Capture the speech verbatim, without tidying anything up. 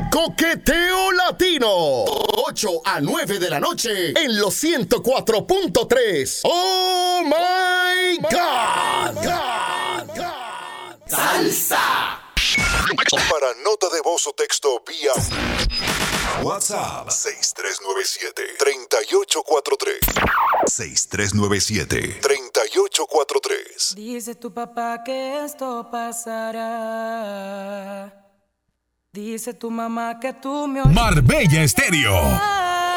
Coqueteo Latino. ocho a nueve de la noche en los ciento cuatro punto tres. ¡Oh, my God! God, God! ¡Salsa! Para nota de voz o texto vía WhatsApp seis tres nueve siete, tres ocho cuatro tres. seis tres nueve siete, tres ocho cuatro tres. Dice tu papá que esto pasará. Dice tu mamá que tú me Marbella Estéreo.